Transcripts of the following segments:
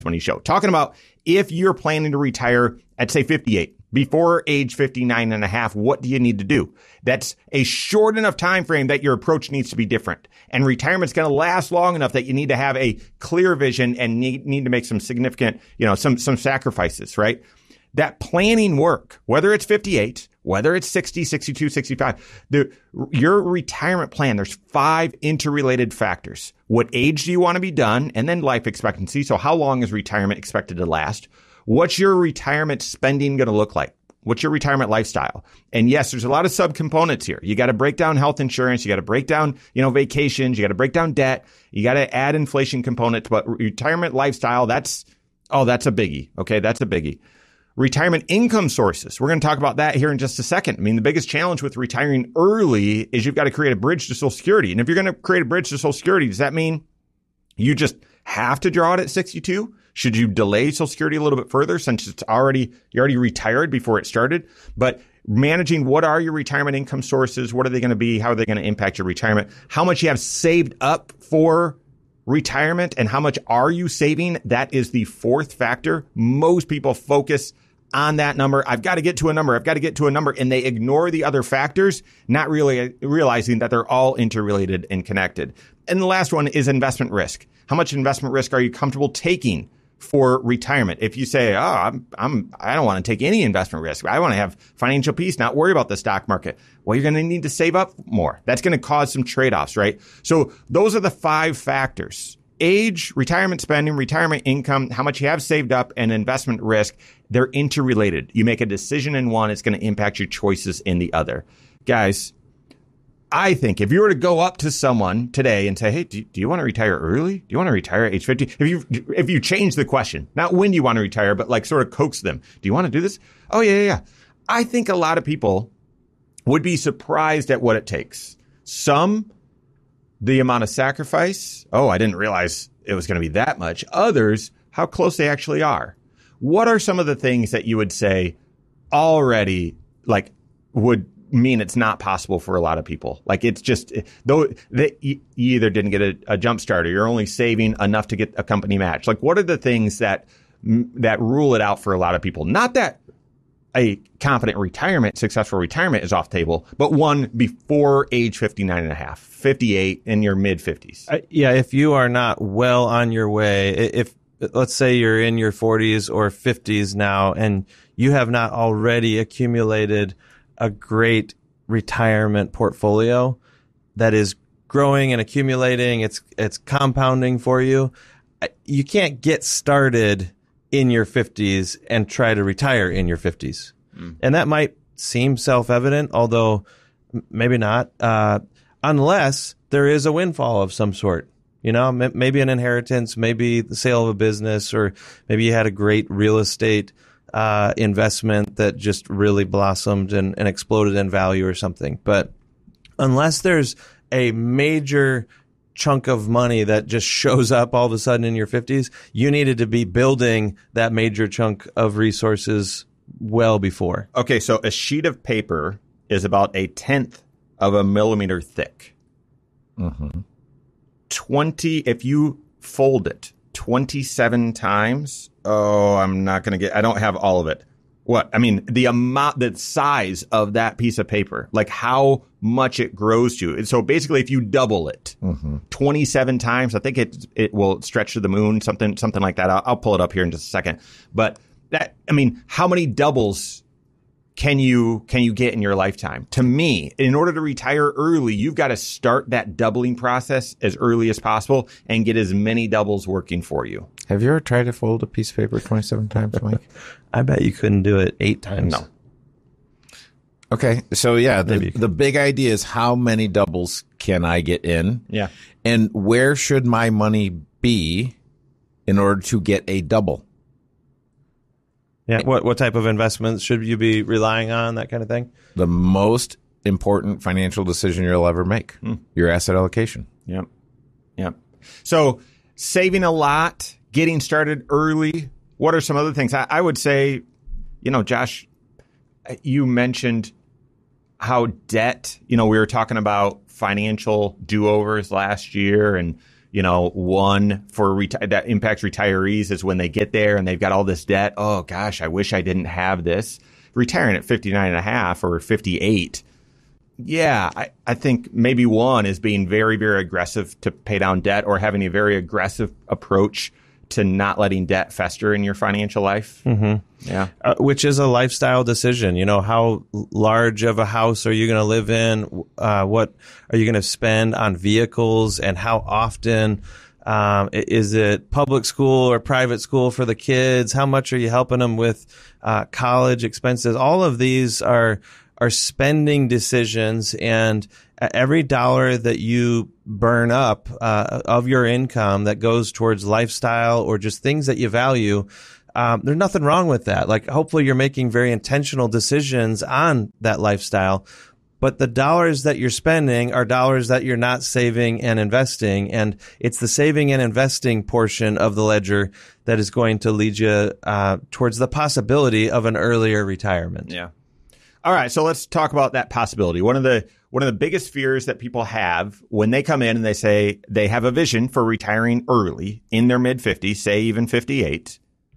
Money Show. Talking about if you're planning to retire at, say, 58, before age 59 and a half, what do you need to do? That's a short enough time frame that your approach needs to be different. And retirement's going to last long enough that you need to have a clear vision and need to make some significant, some sacrifices, right? That planning work, whether it's 58, whether it's 60, 62, 65, your retirement plan, there's 5 interrelated factors. What age do you want to be done? And then life expectancy. So how long is retirement expected to last? What's your retirement spending going to look like? What's your retirement lifestyle? And yes, there's a lot of subcomponents here. You got to break down health insurance. You got to break down, vacations. You got to break down debt. You got to add inflation components. But retirement lifestyle, that's a biggie. Okay, that's a biggie. Retirement income sources. We're going to talk about that here in just a second. I mean, the biggest challenge with retiring early is you've got to create a bridge to Social Security. And if you're going to create a bridge to Social Security, does that mean you just have to draw it at 62? Should you delay Social Security a little bit further since you're already retired before it started? But managing what are your retirement income sources? What are they going to be? How are they going to impact your retirement? How much you have saved up for retirement and how much are you saving? That is the 4th factor. Most people focus on that number. I've got to get to a number. And they ignore the other factors, not really realizing that they're all interrelated and connected. And the last one is investment risk. How much investment risk are you comfortable taking for retirement? If you say, I don't want to take any investment risk. I want to have financial peace, not worry about the stock market. Well, you're going to need to save up more. That's going to cause some trade-offs, right? So those are the 5 factors: age, retirement spending, retirement income, how much you have saved up, and investment risk. They're interrelated. You make a decision in one, it's going to impact your choices in the other. Guys, I think if you were to go up to someone today and say, hey, do you want to retire early? Do you want to retire at age 50? If you change the question, not when you want to retire, but like sort of coax them. Do you want to do this? Oh, yeah. I think a lot of people would be surprised at what it takes. Some, the amount of sacrifice. Oh, I didn't realize it was going to be that much. Others, how close they actually are. What are some of the things that you would say already would mean it's not possible for a lot of people? Like it's just, though you either didn't get a jump start or you're only saving enough to get a company match. Like what are the things that rule it out for a lot of people? Not that a confident retirement, successful retirement is off the table, but one before age 59 and a half, 58 in your mid 50s. If you are not well on your way, if let's say you're in your 40s or 50s now and you have not already accumulated a great retirement portfolio that is growing and accumulating, it's compounding for you. You can't get started in your 50s and try to retire in your 50s. And that might seem self-evident, although maybe not, unless there is a windfall of some sort. Maybe an inheritance, maybe the sale of a business, or maybe you had a great real estate investment that just really blossomed and exploded in value or something. But unless there's a major chunk of money that just shows up all of a sudden in your 50s, you needed to be building that major chunk of resources well before. Okay, so a sheet of paper is about 1/10 of a millimeter thick. Mm-hmm. If you fold it 27 times, I don't have all of it. The size of that piece of paper, like how much it grows to. So basically, if you double it 27 times, I think it will stretch to the moon, something like that. I'll pull it up here in just a second. But how many doubles can you get in your lifetime? To me, in order to retire early, you've got to start that doubling process as early as possible and get as many doubles working for you. Have you ever tried to fold a piece of paper 27 times, Mike? I bet you couldn't do it 8 times. No. Okay. So the big idea is how many doubles can I get in? Yeah. And where should my money be in order to get a double? Yeah. What type of investments should you be relying on? That kind of thing? The most important financial decision you'll ever make. Your asset allocation. Yep. So saving a lot, getting started early. What are some other things? I would say, Josh, you mentioned how debt, we were talking about financial do-overs last year and, One for that impacts retirees is when they get there and they've got all this debt. Oh gosh, I wish I didn't have this. Retiring at 59 and a half or 58. Yeah, I think maybe one is being very, very aggressive to pay down debt or having a very aggressive approach to not letting debt fester in your financial life. Mm-hmm. Yeah. Which is a lifestyle decision. How large of a house are you going to live in? What are you going to spend on vehicles, and how often? Is it public school or private school for the kids? How much are you helping them with college expenses? All of these are spending decisions, and every dollar that you burn up of your income that goes towards lifestyle or just things that you value, there's nothing wrong with that. Like, hopefully you're making very intentional decisions on that lifestyle, but the dollars that you're spending are dollars that you're not saving and investing, and it's the saving and investing portion of the ledger that is going to lead you towards the possibility of an earlier retirement. Yeah. All right, so let's talk about that possibility. One of the biggest fears that people have when they come in and they say they have a vision for retiring early in their mid-50s, say even 58,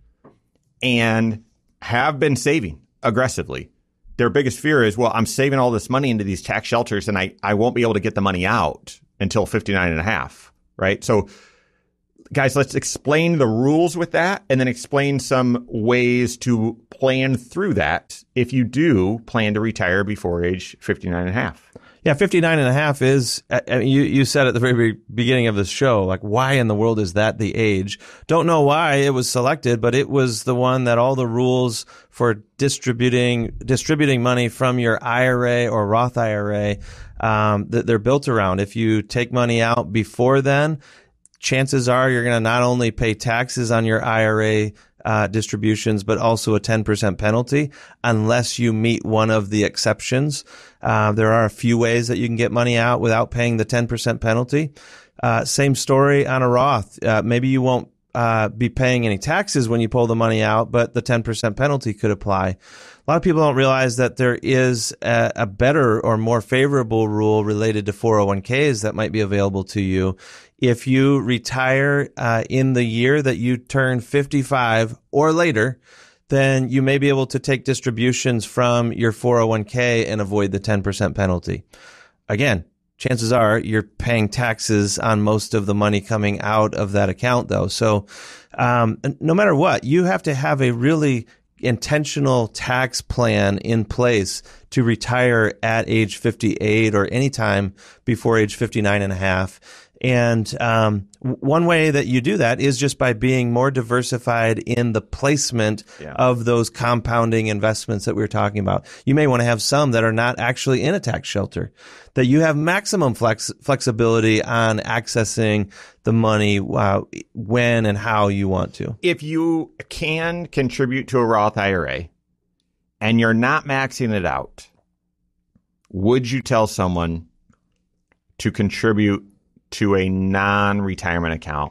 and have been saving aggressively. Their biggest fear is, well, I'm saving all this money into these tax shelters and I won't be able to get the money out until 59 and a half, right? So guys, let's explain the rules with that and then explain some ways to plan through that if you do plan to retire before age 59 and a half. Yeah, 59 and a half is, you said at the very beginning of the show, like, why in the world is that the age? Don't know why it was selected, but it was the one that all the rules for distributing money from your IRA or Roth IRA, that they're built around. If you take money out before then, chances are you're going to not only pay taxes on your IRA distributions, but also a 10% penalty unless you meet one of the exceptions. There are a few ways that you can get money out without paying the 10% penalty. Same story on a Roth. Maybe you won't be paying any taxes when you pull the money out, but the 10% penalty could apply. A lot of people don't realize that there is a better or more favorable rule related to 401ks that might be available to you. If you retire in the year that you turn 55 or later, then you may be able to take distributions from your 401k and avoid the 10% penalty. Again, chances are you're paying taxes on most of the money coming out of that account, though. So no matter what, you have to have a really intentional tax plan in place to retire at age 58 or any time before age 59 and a half. And one way that you do that is just by being more diversified in the placement of those compounding investments that we were talking about. You may want to have some that are not actually in a tax shelter, that you have maximum flexibility on accessing the money when and how you want to. If you can contribute to a Roth IRA and you're not maxing it out, would you tell someone to contribute to a non-retirement account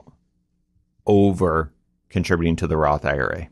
over contributing to the Roth IRA?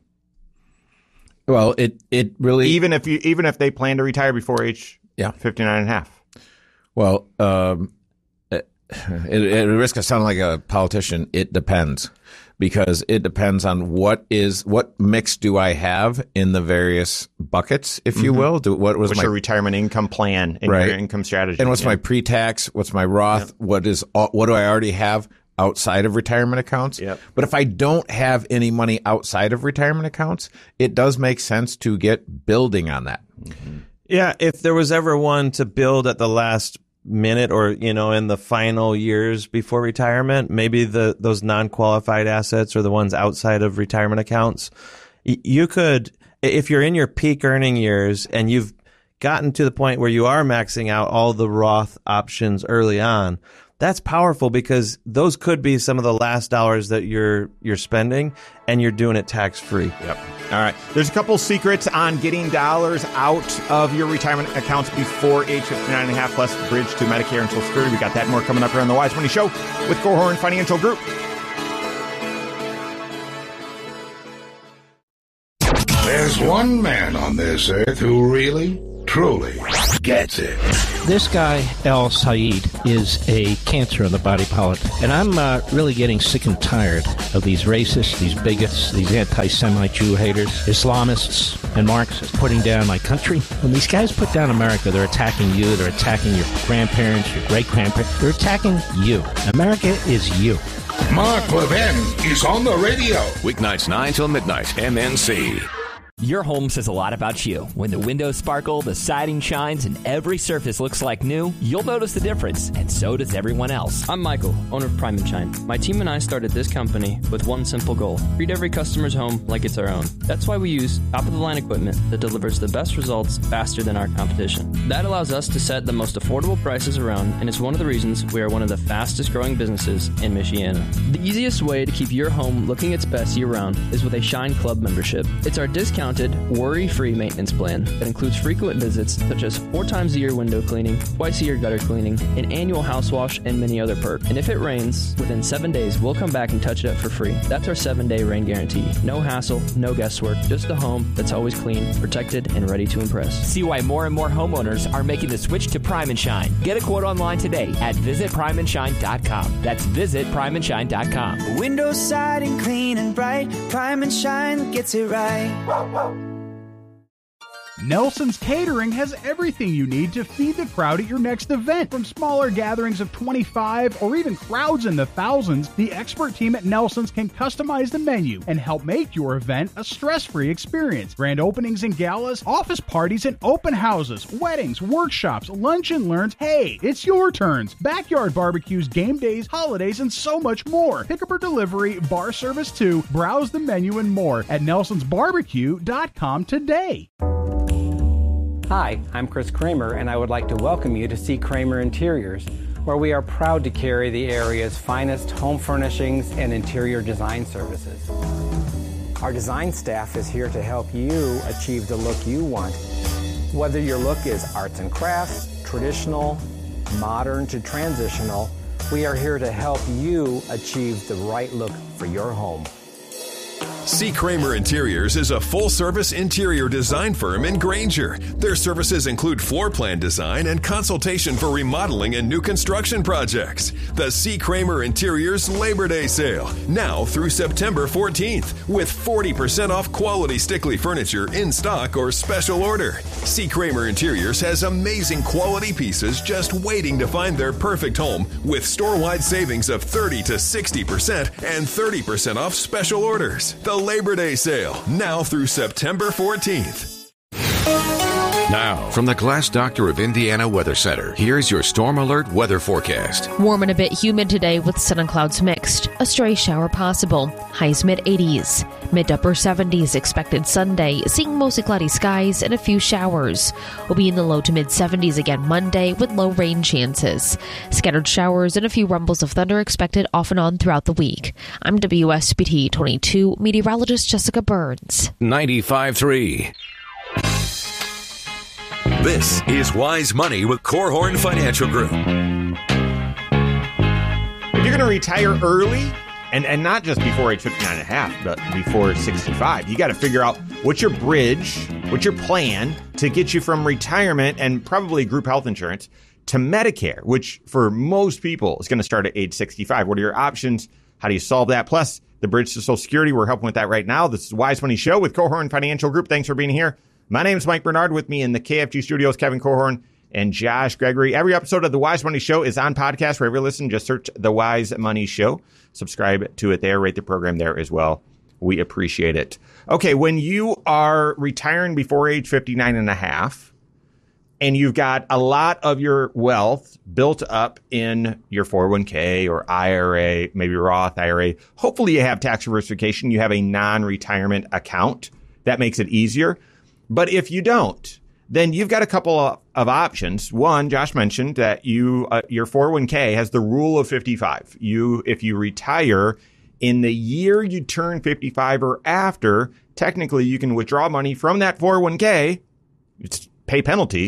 Well, it really, even if they plan to retire before age 59 and a half. Well, at risk of sounding like a politician, it depends, because it depends on what mix do I have in the various buckets, if you will. What's your retirement income plan and your income strategy, and what's my pre-tax, what's my Roth, what do I already have outside of retirement accounts? But if I don't have any money outside of retirement accounts, it does make sense to get building on that. Yeah, if there was ever one to build at the last minute or, in the final years before retirement, maybe those non-qualified assets are the ones outside of retirement accounts. You could, if you're in your peak earning years and you've gotten to the point where you are maxing out all the Roth options early on, that's powerful because those could be some of the last dollars that you're spending, and you're doing it tax-free. Yep. All right. There's a couple secrets on getting dollars out of your retirement accounts before age 59 and a half, plus the bridge to Medicare and Social Security. We got that and more coming up here on the Wise Money Show with Korhorn Financial Group. There's one man on this earth who really, truly gets it. This guy, El Sayed, is a cancer on the body politic. And I'm really getting sick and tired of these racists, these bigots, these anti-Semite Jew haters, Islamists, and Marxists putting down my country. When these guys put down America, they're attacking you, they're attacking your grandparents, your great-grandparents. They're attacking you. America is you. Mark Levin is on the radio. Weeknights 9 till midnight, MNC. Your home says a lot about you. When the windows sparkle, the siding shines, and every surface looks like new, you'll notice the difference, and so does everyone else. I'm Michael, owner of Prime & Shine. My team and I started this company with one simple goal: treat every customer's home like it's our own. That's why we use top-of-the-line equipment that delivers the best results faster than our competition. That allows us to set the most affordable prices around, and it's one of the reasons we are one of the fastest-growing businesses in Michiana. The easiest way to keep your home looking its best year-round is with a Shine Club membership. It's our discounted, worry-free maintenance plan that includes frequent visits such as 4 times a year window cleaning, twice a year gutter cleaning, an annual house wash, and many other perks. And if it rains, within 7 days, we'll come back and touch it up for free. That's our 7-day rain guarantee. No hassle, no guesswork, just a home that's always clean, protected, and ready to impress. See why more and more homeowners are making the switch to Prime & Shine. Get a quote online today at visitprimeandshine.com. That's visitprimeandshine.com. Windows, siding, clean and bright. Prime & Shine gets it right. Nelson's Catering has everything you need to feed the crowd at your next event. From smaller gatherings of 25 or even crowds in the thousands, the expert team at Nelson's can customize the menu and help make your event a stress-free experience. Grand openings and galas, office parties and open houses, weddings, workshops, lunch and learns. Hey, it's your turns. Backyard barbecues, game days, holidays, and so much more. Pickup or delivery, bar service too. Browse the menu and more at nelsonsbarbecue.com today. Hi, I'm Chris Kramer, and I would like to welcome you to C. Kramer Interiors, where we are proud to carry the area's finest home furnishings and interior design services. Our design staff is here to help you achieve the look you want. Whether your look is arts and crafts, traditional, modern to transitional, we are here to help you achieve the right look for your home. C. Kramer Interiors is a full-service interior design firm in Granger. Their services include floor plan design and consultation for remodeling and new construction projects. The C. Kramer Interiors Labor Day Sale, now through September 14th, with 40% off quality Stickley furniture in stock or special order. C. Kramer Interiors has amazing quality pieces just waiting to find their perfect home, with store-wide savings of 30 to 60% and 30% off special orders. The Labor Day Sale, now through September 14th. Now, from the Glass Doctor of Indiana Weather Center, here's your Storm Alert weather forecast. Warm and a bit humid today with sun and clouds mixed. A stray shower possible. Highs mid-80s. Mid-upper 70s expected Sunday, seeing mostly cloudy skies and a few showers. We'll be in the low to mid-70s again Monday with low rain chances. Scattered showers and a few rumbles of thunder expected off and on throughout the week. I'm WSBT 22 meteorologist Jessica Burns. 95.3. This is Wise Money with Korhorn Financial Group. If you're going to retire early, and not just before age 59 and a half, but before 65, you got to figure out what's your bridge, what's your plan to get you from retirement and probably group health insurance to Medicare, which for most people is going to start at age 65. What are your options? How do you solve that? Plus, the bridge to Social Security, we're helping with that right now. This is Wise Money Show with Korhorn Financial Group. Thanks for being here. My name is Mike Bernard. With me in the KFG studios, Kevin Korhorn and Josh Gregory. Every episode of the Wise Money Show is on podcast. Wherever you listen, just search the Wise Money Show. Subscribe to it there. Rate the program there as well. We appreciate it. Okay, when you are retiring before age 59 and a half, and you've got a lot of your wealth built up in your 401k or IRA, maybe Roth IRA, hopefully you have tax diversification. You have a non-retirement account. That makes it easier. But if you don't, then you've got a couple of options. One, Josh mentioned that your 401k has the rule of 55. If you retire in the year you turn 55 or after, technically you can withdraw money from that 401k, pay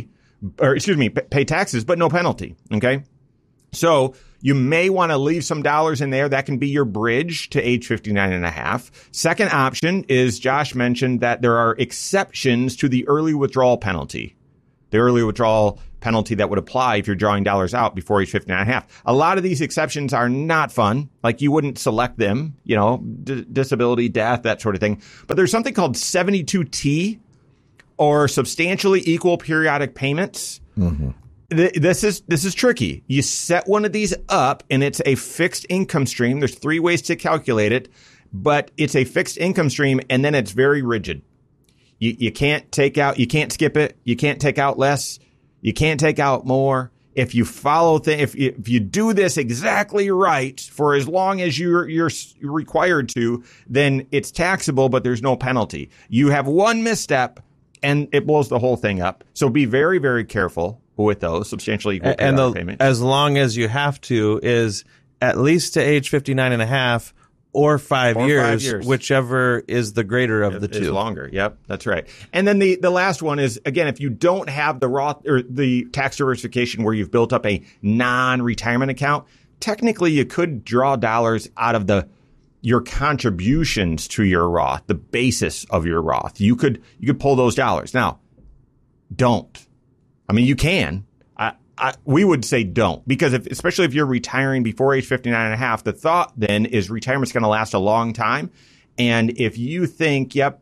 taxes, but no penalty. Okay. So you may want to leave some dollars in there. That can be your bridge to age 59 and a half. Second option is Josh mentioned that there are exceptions to the early withdrawal penalty. the early withdrawal penalty that would apply if you're drawing dollars out before age 59.5. A lot of these exceptions are not fun. Like you wouldn't select them, disability, death, that sort of thing. But there's something called 72T or substantially equal periodic payments. Mm-hmm. This is tricky. You set one of these up and it's a fixed income stream. There's 3 ways to calculate it, but it's a fixed income stream and then it's very rigid. You can't take out, you can't skip it. You can't take out less. You can't take out more. If you follow if you do this exactly right for as long as you're required to, then it's taxable, but there's no penalty. You have one misstep and it blows the whole thing up. So be very, very careful with those substantially equal periodic payments. As long as you have to is at least to age 59.5 or 5 years, whichever is the greater of the two. Is longer. Yep, that's right. And then the last one is, again, if you don't have the Roth or the tax diversification where you've built up a non-retirement account, technically you could draw dollars out of your contributions to your Roth, the basis of your Roth. You could pull those dollars. Now, don't. I mean, you can. We would say don't, because especially if you're retiring before age 59.5, the thought then is retirement's going to last a long time. And if you think, yep,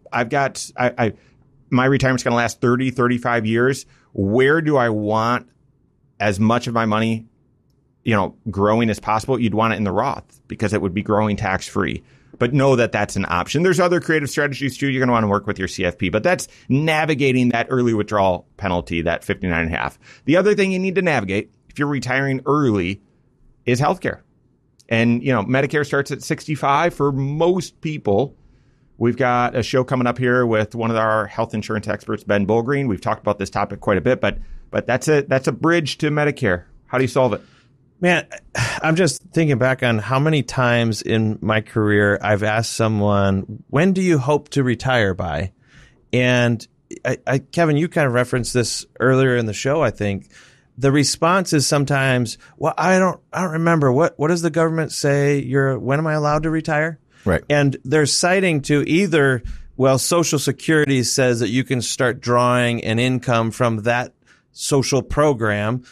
my retirement's going to last 30, 35 years, where do I want as much of my money, growing as possible? You'd want it in the Roth because it would be growing tax free. But know that that's an option. There's other creative strategies too. You're going to want to work with your CFP, but that's navigating that early withdrawal penalty, that 59.5. The other thing you need to navigate if you're retiring early is healthcare. And, Medicare starts at 65 for most people. We've got a show coming up here with one of our health insurance experts, Ben Bulgreen. We've talked about this topic quite a bit, but that's a bridge to Medicare. How do you solve it? Man, I'm just thinking back on how many times in my career I've asked someone, when do you hope to retire by? And Kevin, you kind of referenced this earlier in the show, I think. The response is sometimes, well, I don't remember. What does the government say? When am I allowed to retire? Right. And they're citing to either, well, Social Security says that you can start drawing an income from that social program.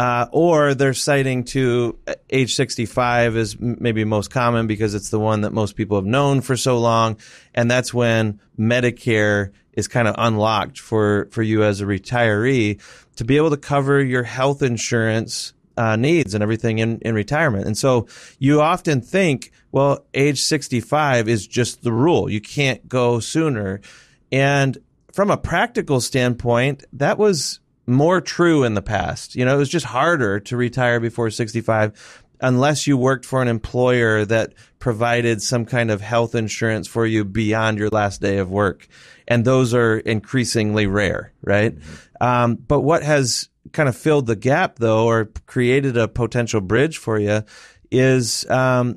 Or they're citing to age 65 is maybe most common because it's the one that most people have known for so long. And that's when Medicare is kind of unlocked for you as a retiree to be able to cover your health insurance needs and everything in retirement. And so you often think, well, age 65 is just the rule. You can't go sooner. And from a practical standpoint, that was more true in the past. It was just harder to retire before 65 unless you worked for an employer that provided some kind of health insurance for you beyond your last day of work. And those are increasingly rare, right? Mm-hmm. But what has kind of filled the gap, though, or created a potential bridge for you is, when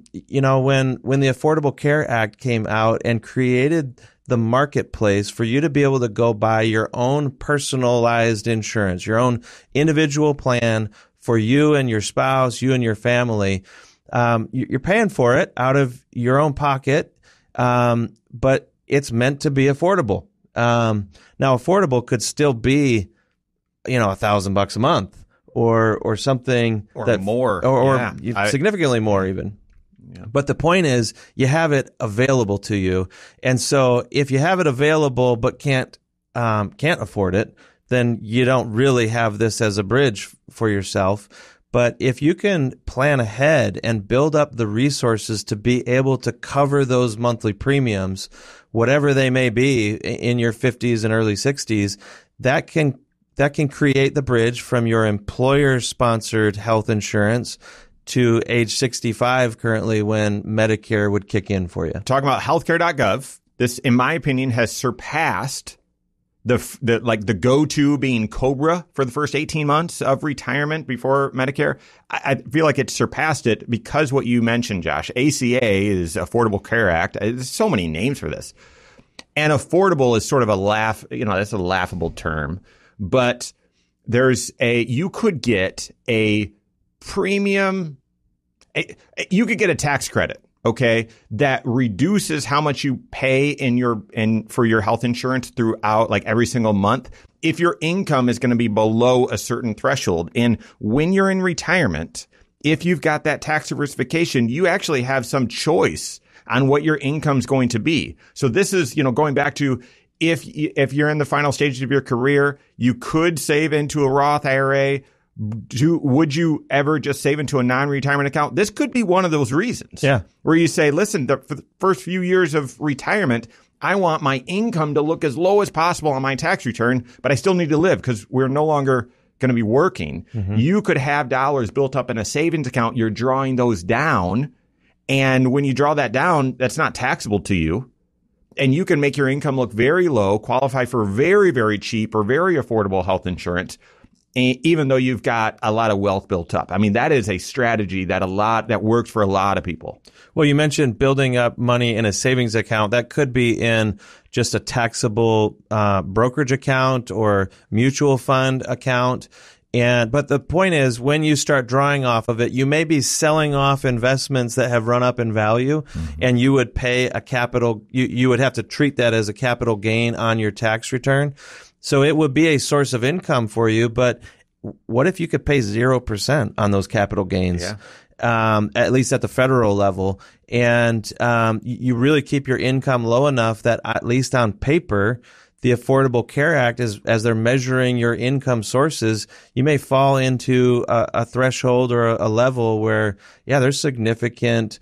the Affordable Care Act came out and created the marketplace for you to be able to go buy your own personalized insurance, your own individual plan for you and your spouse, you and your family. You're paying for it out of your own pocket, but it's meant to be affordable. Now, affordable could still be, $1,000 a month or something or more, or significantly more even. Yeah. But the point is, you have it available to you, and so if you have it available but can't afford it, then you don't really have this as a bridge for yourself. But if you can plan ahead and build up the resources to be able to cover those monthly premiums, whatever they may be in your 50s and early 60s, that can create the bridge from your employer-sponsored health insurance to age 65 currently when Medicare would kick in for you. Talking about healthcare.gov, this, in my opinion, has surpassed the go-to being COBRA for the first 18 months of retirement before Medicare. I feel like it surpassed it because what you mentioned, Josh. ACA is Affordable Care Act. There's so many names for this. And affordable is sort of that's a laughable term. But you could get a premium, you could get a tax credit, okay, that reduces how much you pay for your health insurance throughout, like every single month. if your income is going to be below a certain threshold. And when you're in retirement, if you've got that tax diversification, you actually have some choice on what your income's going to be. So this is, going back to if you're in the final stages of your career, you could save into a Roth IRA. Would you ever just save into a non-retirement account? This could be one of those reasons. Yeah. Where you say, listen, for the first few years of retirement, I want my income to look as low as possible on my tax return, but I still need to live because we're no longer going to be working. Mm-hmm. You could have dollars built up in a savings account. You're drawing those down. And when you draw that down, that's not taxable to you. And you can make your income look very low, qualify for very, very cheap or very affordable health insurance, even though you've got a lot of wealth built up. I mean, that is a strategy that works for a lot of people. Well, you mentioned building up money in a savings account. That could be in just a taxable brokerage account or mutual fund account. But the point is, when you start drawing off of it, you may be selling off investments that have run up in value, and you would pay a capital. You would have to treat that as a capital gain on your tax return. So it would be a source of income for you, but what if you could pay 0% on those capital gains, at least at the federal level, and you really keep your income low enough that at least on paper, the Affordable Care Act, as they're measuring your income sources, you may fall into a threshold or a level where, there's significant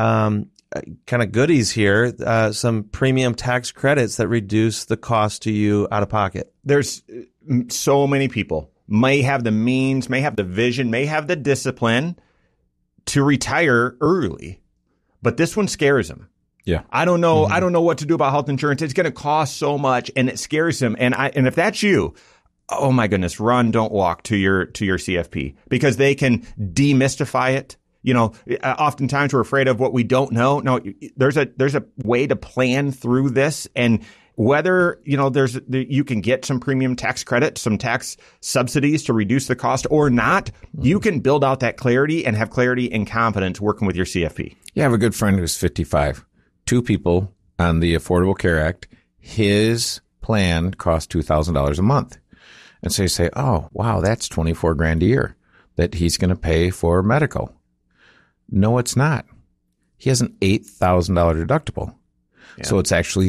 kind of goodies here, some premium tax credits that reduce the cost to you out of pocket. There's so many people may have the means, may have the vision, may have the discipline to retire early, but this one scares them. Yeah. I don't know. I don't know what to do about health insurance. It's going to cost so much, and it scares them. And if that's you, oh my goodness, run, don't walk to your CFP, because they can demystify it. Oftentimes we're afraid of what we don't know. No, there's a way to plan through this, and whether, you can get some premium tax credit, some tax subsidies to reduce the cost or not, you can build out that clarity and have clarity and confidence working with your CFP. Yeah, I have a good friend who's 55, 2 people on the Affordable Care Act. His plan costs $2,000 a month. And so you say, oh, wow, that's $24,000 a year that he's going to pay for medical. No, it's not. He has an $8,000 deductible. Yeah. So it's actually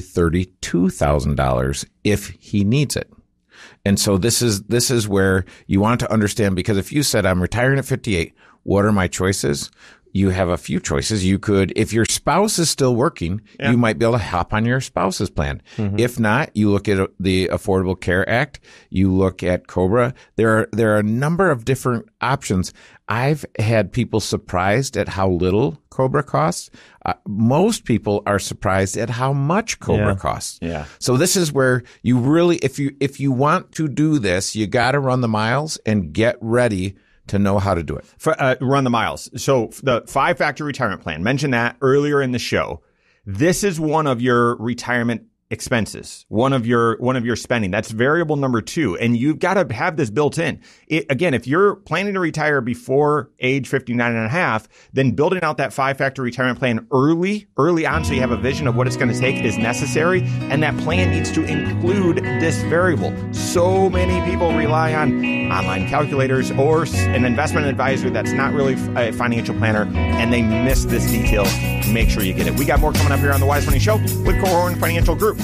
$32,000 if he needs it. And so this is where you want to understand, because if you said, I'm retiring at 58, what are my choices? You have a few choices. You could, if your spouse is still working, you might be able to hop on your spouse's plan. Mm-hmm. If not, you look at the Affordable Care Act. You look at COBRA. There are a number of different options. I've had people surprised at how little COBRA costs. Most people are surprised at how much COBRA costs. Yeah. So this is where you really, if you want to do this, you got to run the miles and get ready to know how to do it. Run the miles. So the 5-factor retirement plan, mentioned that earlier in the show. This is one of your retirement expenses, one of your spending. That's variable number 2. And you've got to have this built in. Again, if you're planning to retire before age 59 and a half, then building out that 5-factor retirement plan early on, so you have a vision of what it's going to take, is necessary. And that plan needs to include this variable. So many people rely on online calculators or an investment advisor that's not really a financial planner, and they miss this detail. Make sure you get it. We got more coming up here on the Wise Money Show with Cohorn Financial Group.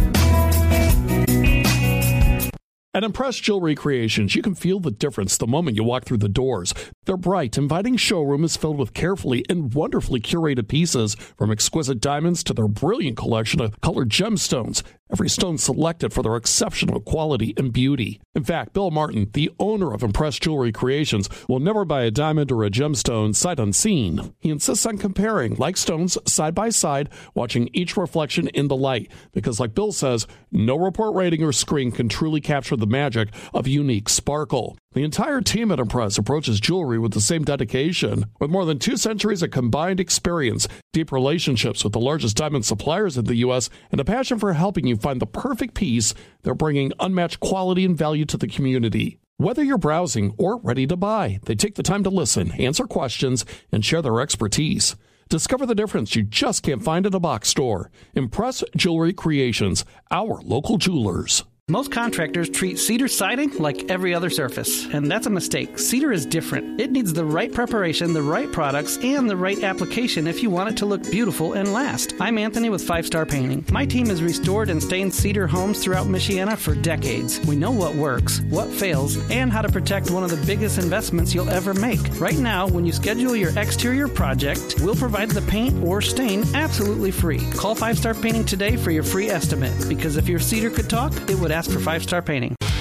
At Impress Jewelry Creations, you can feel the difference the moment you walk through the doors. Their bright, inviting showroom is filled with carefully and wonderfully curated pieces, from exquisite diamonds to their brilliant collection of colored gemstones. Every stone selected for their exceptional quality and beauty. In fact, Bill Martin, the owner of Impress Jewelry Creations, will never buy a diamond or a gemstone sight unseen. He insists on comparing like stones side by side, watching each reflection in the light, because like Bill says, no report rating or screen can truly capture the magic of unique sparkle. The entire team at Impress approaches jewelry with the same dedication. With more than 2 centuries of combined experience, deep relationships with the largest diamond suppliers in the U.S., and a passion for helping you find the perfect piece, they're bringing unmatched quality and value to the community. Whether you're browsing or ready to buy, they take the time to listen, answer questions, and share their expertise. Discover the difference you just can't find at a box store. Impress Jewelry Creations, our local jewelers. Most contractors treat cedar siding like every other surface, and that's a mistake. Cedar is different. It needs the right preparation, the right products, and the right application if you want it to look beautiful and last. I'm Anthony with 5 Star Painting. My team has restored and stained cedar homes throughout Michiana for decades. We know what works, what fails, and how to protect one of the biggest investments you'll ever make. Right now, when you schedule your exterior project, we'll provide the paint or stain absolutely free. Call 5 Star Painting today for your free estimate, because if your cedar could talk, it would ask for 5 Star Painting.